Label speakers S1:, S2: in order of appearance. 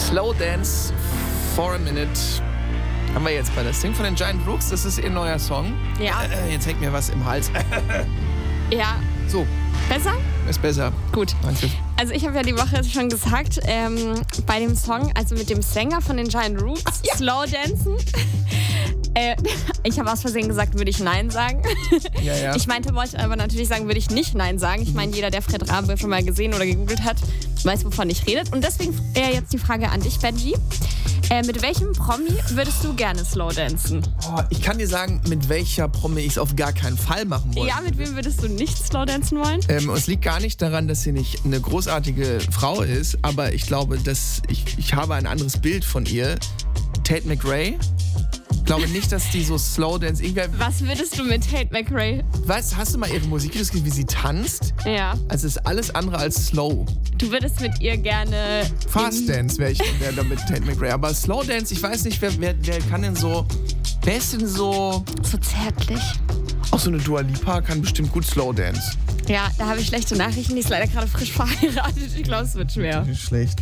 S1: Slow Dance for a Minute. Haben wir jetzt bei das Ding von den Giant Rooks. Das ist ihr neuer Song.
S2: Ja.
S1: Jetzt hängt mir was im Hals.
S2: Ja.
S1: So.
S2: Besser?
S1: Ist besser.
S2: Gut.
S1: Danke.
S2: Also ich habe ja die Woche schon gesagt, bei dem Song, also mit dem Sänger von den Giant Rooks, Slow Dancen. Ich habe aus Versehen gesagt, würde ich Nein sagen.
S1: Ja.
S2: Ich wollte aber natürlich sagen, würde ich nicht Nein sagen. Ich meine, jeder, der Fred Rabe schon mal gesehen oder gegoogelt hat, weiß, wovon ich rede. Und deswegen jetzt die Frage an dich, Benji. Mit welchem Promi würdest du gerne Slow dancen?
S1: Oh, ich kann dir sagen, mit welcher Promi ich es auf gar keinen Fall machen wollte.
S2: Ja, mit wem würdest du nicht Slow dancen wollen?
S1: Es liegt gar nicht daran, dass sie nicht eine großartige Frau ist, aber ich glaube, dass ich habe ein anderes Bild von ihr. Tate McRae. Ich glaube nicht, dass die so Slow Dance...
S2: Was würdest du mit Tate McRae?
S1: Hast du mal ihre Musik gehört, wie sie tanzt?
S2: Ja.
S1: Also es ist alles andere als Slow.
S2: Du würdest mit ihr gerne...
S1: Fast Dance wäre da mit Tate McRae. Aber Slow Dance, ich weiß nicht, wer kann denn so... Wer ist denn so...
S2: So zärtlich.
S1: Auch so eine Dua Lipa kann bestimmt gut Slow Dance.
S2: Ja, da habe ich schlechte Nachrichten. Die ist leider gerade frisch verheiratet. Ich glaube, es wird schwer.
S1: Nicht schlecht.